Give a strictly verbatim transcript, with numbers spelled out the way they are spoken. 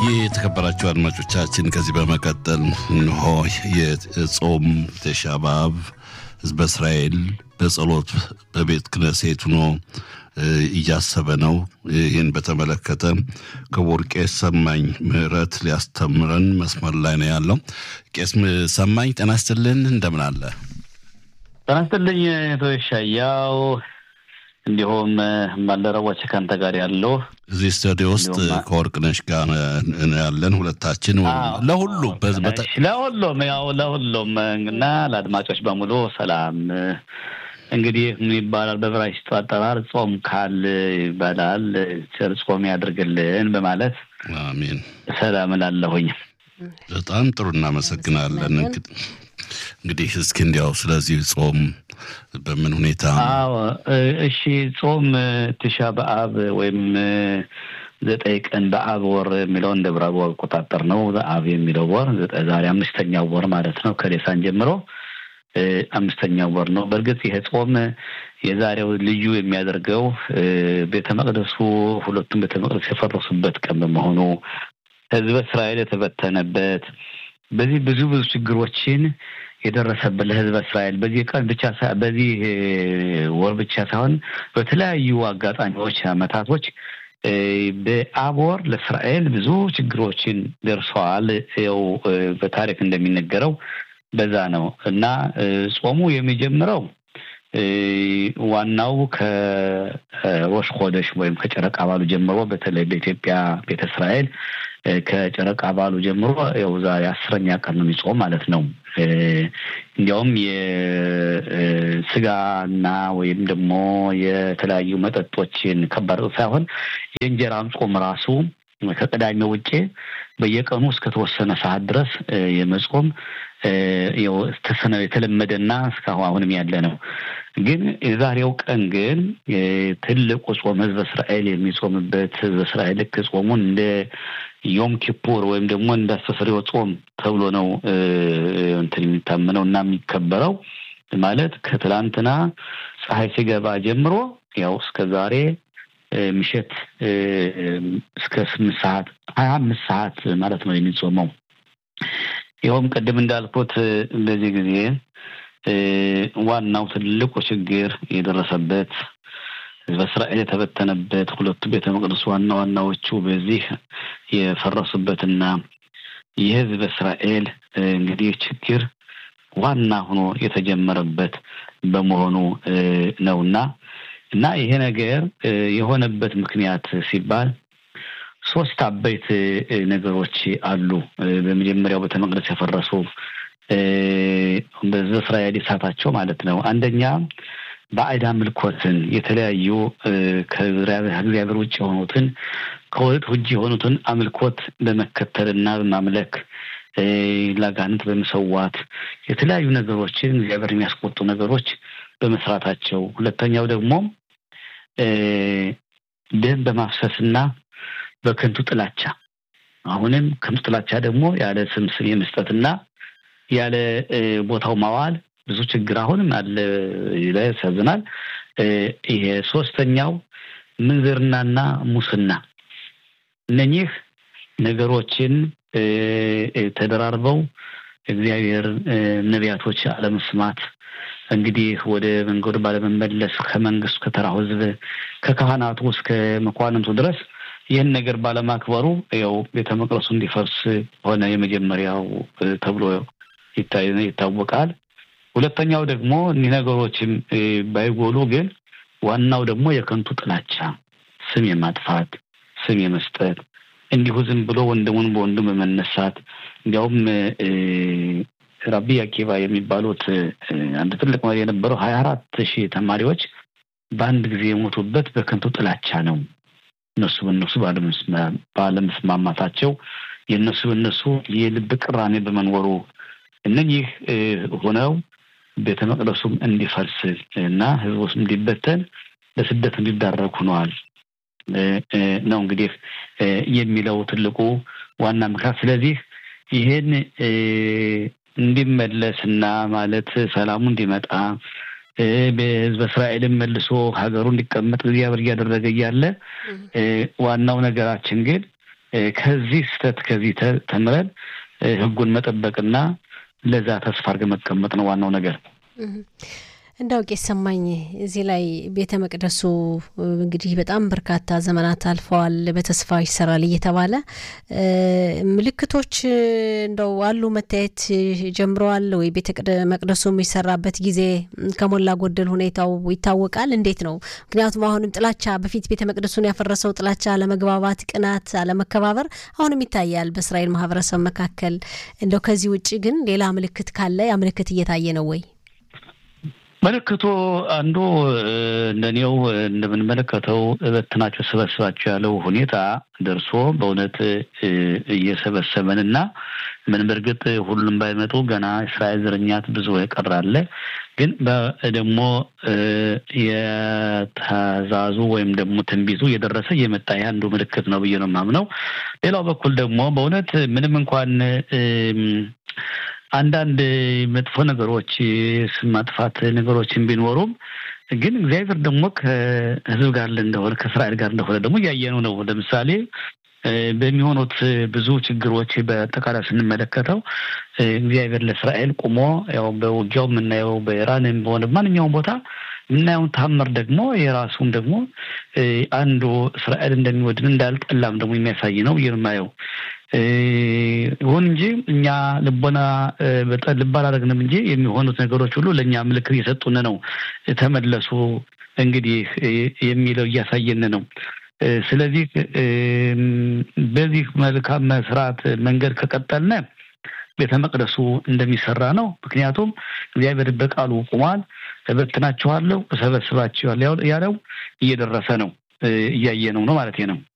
የተከበራችሁ አድማጮቻችን ከዚህ በመቀጠል እንሆ የጾም ተሻባብ ህዝበ እስራኤል በጸሎት በቤት ክነሴት ሆኖ እያሰበ ነው። ይህን በተመለከተ ክቡር ቄስ ሰማኝ ምህረት ሊያስተምረን መስመር ላይ ነው ያለው። ቄስ ሰማኝ ጤና ይስጥልን፣ እንደምን አለ? ጤና ይስጥልኝ ተወሻያው፣ እንዲሁም ባልደረቦች ካንተ ጋር ያለው እዚህ ስቱዲዮ ውስጥ ከወርቅነሽ ጋር ያለን ሁለታችን ለሁሉም ለሁሉም ያው ለሁሉም እና ለአድማጮች በሙሉ ሰላም። እንግዲህ ምን ይባላል በዕብራይስጥ አጠራር ጾም ካል ይባላል። ቸር ጾም ያድርግልን በማለት አሜን ሰላም እላለሁኝ። በጣም ጥሩ እናመሰግናለን። እንግዲህ እስኪ እንዲያው ስለዚህ ጾም በምን ሁኔታ? አዎ እሺ፣ ጾም ትሻ በአብ ወይም ዘጠኝ ቀን በአብ ወር የሚለው እንደ ብራቦ አቆጣጠር ነው። በአብ የሚለው ወር ዛሬ አምስተኛው ወር ማለት ነው። ከሌሳን ጀምሮ አምስተኛው ወር ነው። በእርግጥ ይሄ ጾም የዛሬው ልዩ የሚያደርገው ቤተ መቅደሱ ሁለቱም ቤተ መቅደስ የፈረሱበት ቀን በመሆኑ ህዝበ እስራኤል የተበተነበት በዚህ ብዙ ብዙ ችግሮችን የደረሰበት ለህዝበ እስራኤል በዚህ ቀን ብቻ በዚህ ወር ብቻ ሳይሆን በተለያዩ አጋጣሚዎች አመታቶች በአብ ወር ለእስራኤል ብዙ ችግሮችን ደርሰዋል። ያው በታሪክ እንደሚነገረው በዛ ነው እና ጾሙ የሚጀምረው ዋናው ከሮሽ ሆደሽ ወይም ከጨረቃ ባሉ ጀምሮ በተለይ በኢትዮጵያ ቤተ እስራኤል ከጨረቃ ባሉ ጀምሮ ያው ዛሬ አስረኛ ቀን ነው የሚጾም ማለት ነው። እንዲያውም የስጋና ወይም ደግሞ የተለያዩ መጠጦችን ከባድ ሳይሆን የእንጀራም ጾም ራሱ ከቀዳሚው ውጪ በየቀኑ እስከ ተወሰነ ሰዓት ድረስ የመጾም ያው ተሰነ የተለመደና እስካሁን አሁንም ያለ ነው። ግን የዛሬው ቀን ግን ትልቁ ጾም ህዝበ እስራኤል የሚጾምበት ህዝበ እስራኤል ከጾሙን እንደ ዮም ኪፑር ወይም ደግሞ እንደ አስተስርዮ ጾም ተብሎ ነው እንትን የሚታመነው እና የሚከበረው ማለት ከትላንትና ፀሐይ ሲገባ ጀምሮ ያው እስከ ዛሬ ምሽት እስከ ስምንት ሰዓት ሀያ አምስት ሰዓት ማለት ነው የሚጾመው። ይኸውም ቅድም እንዳልኩት በዚህ ጊዜ ዋናው ትልቁ ችግር የደረሰበት ህዝበ እስራኤል የተበተነበት ሁለቱ ቤተ መቅደስ ዋና ዋናዎቹ በዚህ የፈረሱበትና የህዝበ እስራኤል እንግዲህ ችግር ዋና ሆኖ የተጀመረበት በመሆኑ ነውና እና ይሄ ነገር የሆነበት ምክንያት ሲባል ሶስት አበይት ነገሮች አሉ። በመጀመሪያው ቤተ መቅደስ የፈረሱ በህዝበ እስራኤል ይሳታቸው ማለት ነው። አንደኛ ባዕድ አምልኮትን የተለያዩ ከእግዚአብሔር ውጭ የሆኑትን ከወጥ ውጭ የሆኑትን አምልኮት በመከተልና በማምለክ ለአጋንንት በመሰዋት የተለያዩ ነገሮችን እግዚአብሔር የሚያስቆጡ ነገሮች በመስራታቸው። ሁለተኛው ደግሞ ደም በማፍሰስና በከንቱ ጥላቻ አሁንም ከንቱ ጥላቻ ደግሞ ያለ ስም ስም የመስጠትና ያለ ቦታው ማዋል ብዙ ችግር አሁንም አለ ይላሰዝናል። ይሄ ሶስተኛው ምንዝርናና ሙስና እነኚህ ነገሮችን ተደራርበው እግዚአብሔር ነቢያቶች አለመስማት እንግዲህ ወደ መንገዱ ባለመመለስ ከመንግስቱ ከተራው ህዝብ ከካህናቱ እስከ መኳንንቱ ድረስ ይህን ነገር ባለማክበሩ ያው ቤተ መቅደሱ እንዲፈርስ ሆነ የመጀመሪያው ተብሎ ይታወቃል። ሁለተኛው ደግሞ እነዚህ ነገሮችም ባይጎሉ ግን ዋናው ደግሞ የከንቱ ጥላቻ ስም የማጥፋት ስም የመስጠት እንዲሁ ዝም ብሎ ወንድሙን በወንድም በመነሳት እንዲያውም ራቢ አኪባ የሚባሉት አንድ ትልቅ መሪ የነበረው ሀያ አራት ሺህ ተማሪዎች በአንድ ጊዜ የሞቱበት በከንቱ ጥላቻ ነው። እነሱ በእነሱ ባለመስማማታቸው የእነሱ በእነሱ የልብ ቅራኔ በመኖሩ እነኚህ ሆነው ቤተ መቅደሱም እንዲፈርስ እና ህዝቡም እንዲበተን ለስደት እንዲዳረግ ሆነዋል ነው እንግዲህ የሚለው ትልቁ ዋና ምክንያት። ስለዚህ ይሄን እንዲመለስና ማለት ሰላሙ እንዲመጣ በህዝበ እስራኤልም መልሶ ሀገሩ እንዲቀመጥ እግዚአብሔር ያደረገ ያለ ዋናው ነገራችን ግን ከዚህ ስተት ከዚህ ተምረን ህጉን መጠበቅና ለዛ ተስፋ አድርገን መቀመጥ ነው ዋናው ነገር። እንዳውቅ የሰማኝ እዚህ ላይ ቤተ መቅደሱ እንግዲህ በጣም በርካታ ዘመናት አልፈዋል በተስፋ ይሰራል እየተባለ ምልክቶች እንደው አሉ መታየት ጀምረዋል ወይ? ቤተ መቅደሱ የሚሰራበት ጊዜ ከሞላ ጎደል ሁኔታው ይታወቃል እንዴት ነው? ምክንያቱም አሁንም ጥላቻ በፊት ቤተ መቅደሱን ያፈረሰው ጥላቻ፣ አለመግባባት፣ ቅናት፣ አለመከባበር አሁንም ይታያል በእስራኤል ማህበረሰብ መካከል። እንደው ከዚህ ውጪ ግን ሌላ ምልክት ካለ ያ ምልክት እየታየ ነው ወይ? ምልክቱ አንዱ እንደኔው እንደምንመለከተው በትናቸው ሰበስባቸው ያለው ሁኔታ ደርሶ በእውነት እየሰበሰበንና ምን በርግጥ ሁሉም ባይመጡ ገና እስራኤል ዘረኛት ብዙ ይቀራል። ግን ደግሞ የተዛዙ ወይም ደግሞ ትንቢቱ እየደረሰ እየመጣ አንዱ ምልክት ነው ብዬ ነው የማምነው። ሌላው በኩል ደግሞ በእውነት ምንም እንኳን አንዳንድ መጥፎ ነገሮች ስማጥፋት ነገሮችን ቢኖሩም ግን እግዚአብሔር ደግሞ ከህዝብ ጋር እንደሆነ ከእስራኤል ጋር እንደሆነ ደግሞ ያየነው ነው። ለምሳሌ በሚሆኑት ብዙ ችግሮች በአጠቃላይ ስንመለከተው እግዚአብሔር ለእስራኤል ቆሞ ያው በውጊያው የምናየው በኢራንም በሆነ ማንኛውም ቦታ ምናየው ታምር ደግሞ የራሱን ደግሞ አንዱ እስራኤል እንደሚወድን እንዳልጠላም ደግሞ የሚያሳይ ነው የማየው። ይሁን እንጂ እኛ ልቦና በጣም ልባል አደረግንም እንጂ የሚሆኑት ነገሮች ሁሉ ለኛ ምልክት እየሰጡን ነው። ተመለሱ እንግዲህ የሚለው እያሳየን ነው። ስለዚህ በዚህ መልካም መስራት መንገድ ከቀጠልነ ቤተ መቅደሱ እንደሚሰራ ነው። ምክንያቱም እግዚአብሔር በቃሉ ቆሟል። ተበትናቸዋለሁ እሰበስባቸዋለሁ ያለው እየደረሰ ነው እያየነው ነው ማለት ነው።